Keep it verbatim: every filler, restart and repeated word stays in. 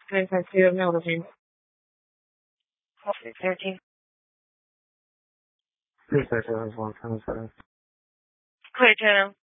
对，才七月没有的病。 thirteen. Please, I have one, ten, seven. Clear, Tanner.